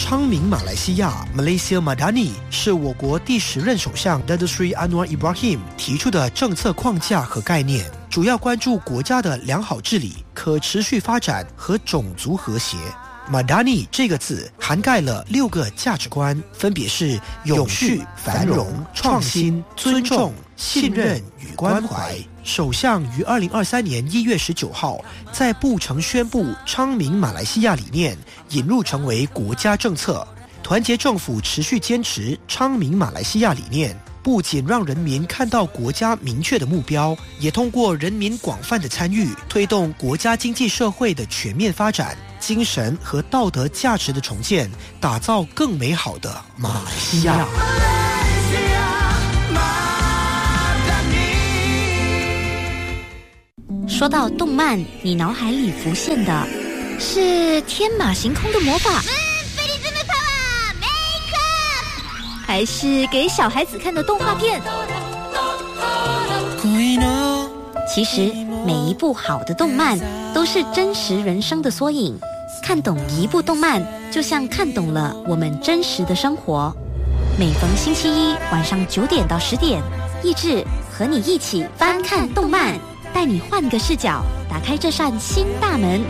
昌明马来西亚 Malaysia Madani 是我国第10任首相 Datuk Seri Anwar Ibrahim 提出的政策框架和概念，主要关注国家的良好治理、可持续发展和种族和谐。Madani 这个字涵盖了6个价值观，分别是永续、繁荣、创新、尊重、信任与关怀。首相于2023年1月19号在布城宣布昌明马来西亚理念引入成为国家政策。团结政府持续坚持昌明马来西亚理念，不仅让人民看到国家明确的目标，也通过人民广泛的参与，推动国家经济社会的全面发展，精神和道德价值的重建，打造更美好的马来西亚。 说到动漫，你脑海里浮现的是天马行空的魔法，还是给小孩子看的动画片？其实每一部好的动漫都是真实人生的缩影，看懂一部动漫就像看懂了我们真实的生活。每逢星期一晚上9点到10点，益智和你一起翻看动漫，带你换个视角，打开这扇新大门。